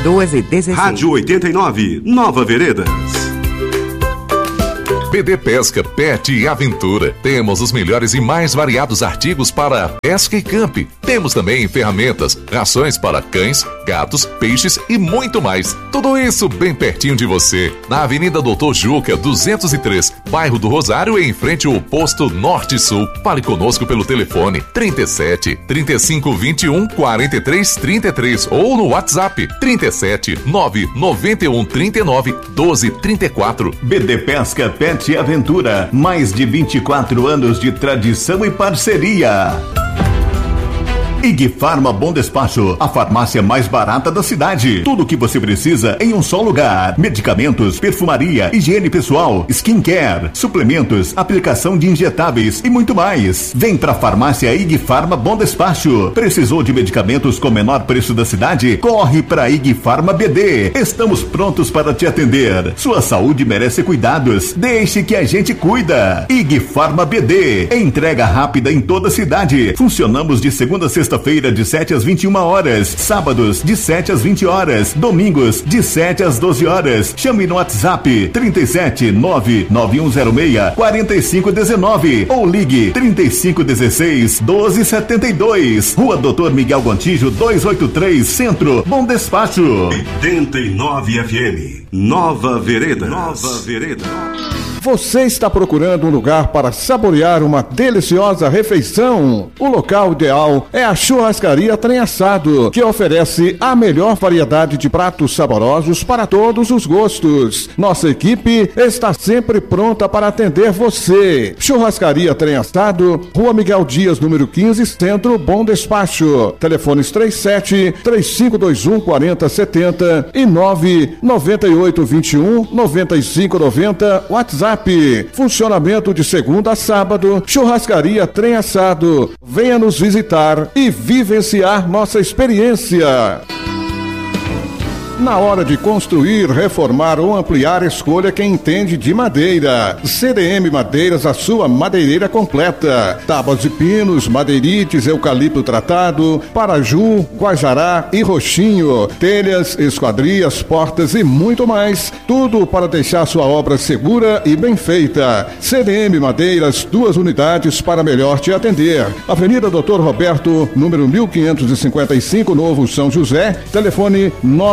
1216. Rádio 89, Nova Veredas. BD Pesca, Pet e Aventura. Temos os melhores e mais variados artigos para pesca e camp. Temos também ferramentas, rações para cães, gatos, peixes e muito mais. Tudo isso bem pertinho de você. Na Avenida Doutor Juca, 203, bairro do Rosário, em frente ao posto Norte-Sul. Fale conosco pelo telefone 37 35 21 43 33 ou no WhatsApp 37 9 91 39 12 34. BD Pesca, Pet e Aventura, mais de 24 anos de tradição e parceria. IG Farma Bom Despacho, a farmácia mais barata da cidade. Tudo o que você precisa em um só lugar. Medicamentos, perfumaria, higiene pessoal, skincare, suplementos, aplicação de injetáveis e muito mais. Vem pra farmácia IG Farma Bom Despacho. Precisou de medicamentos com menor preço da cidade? Corre pra IG Farma BD. Estamos prontos para te atender. Sua saúde merece cuidados. Deixe que a gente cuida. IG Farma BD. Entrega rápida em toda a cidade. Funcionamos de segunda a sexta-feira de 7 às 21 horas, sábados de 7 às 20 horas, domingos de 7 às 12 horas. Chame no WhatsApp 37 99106 4519 ou ligue 3516 1272. Rua Doutor Miguel Gontijo 283, Centro. Bom Despacho. 89 FM, Nova Vereda. Nova Vereda. Você está procurando um lugar para saborear uma deliciosa refeição? O local ideal é a Churrascaria Trem Assado, que oferece a melhor variedade de pratos saborosos para todos os gostos. Nossa equipe está sempre pronta para atender você. Churrascaria Trem Assado, Rua Miguel Dias, número 15, Centro, Bom Despacho. Telefones 37 3521 4070 e 99821 9590. WhatsApp. Funcionamento de segunda a sábado. Churrascaria Trem Assado. Venha nos visitar e vivenciar nossa experiência. Na hora de construir, reformar ou ampliar, escolha quem entende de madeira. CDM Madeiras, a sua madeireira completa. Tábuas de pinos, madeirites, eucalipto tratado, paraju, guajará e roxinho. Telhas, esquadrias, portas e muito mais. Tudo para deixar sua obra segura e bem feita. CDM Madeiras, 2 unidades para melhor te atender. Avenida Doutor Roberto, número 1555, Novo São José. Telefone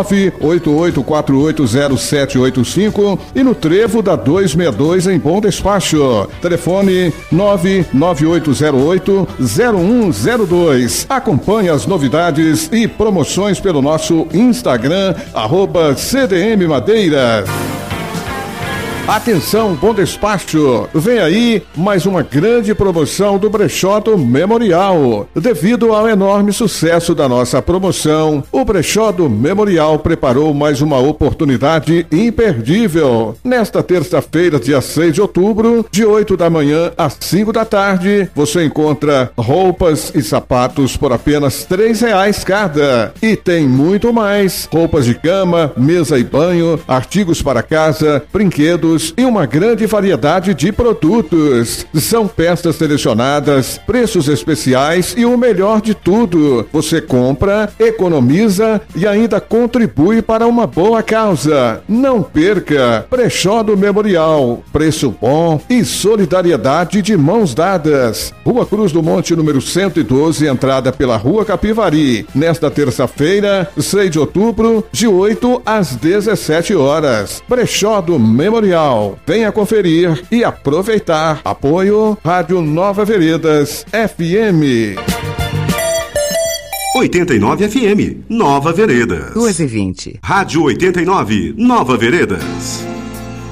988480785 e no Trevo da 262 em Bom Despacho. Telefone 998080102. Acompanhe as novidades e promoções pelo nosso Instagram, @CDM Madeiras. Atenção, Bom Despacho! Vem aí mais uma grande promoção do Brechó do Memorial. Devido ao enorme sucesso da nossa promoção, o Brechó do Memorial preparou mais uma oportunidade imperdível. Nesta terça-feira, dia 6 de outubro, de 8 da manhã às 5 da tarde, você encontra roupas e sapatos por apenas R$3 cada. E tem muito mais: roupas de cama, mesa e banho, artigos para casa, brinquedos e uma grande variedade de produtos. São peças selecionadas, preços especiais e o melhor de tudo: você compra, economiza e ainda contribui para uma boa causa. Não perca! Brechó do Memorial, preço bom e solidariedade de mãos dadas. Rua Cruz do Monte, número 112, entrada pela Rua Capivari. Nesta terça-feira, 6 de outubro, de 8 às 17 horas. Brechó do Memorial. Venha conferir e aproveitar. Apoio Rádio Nova Veredas FM. 89 FM, Nova Veredas. 2h20. Rádio 89, Nova Veredas.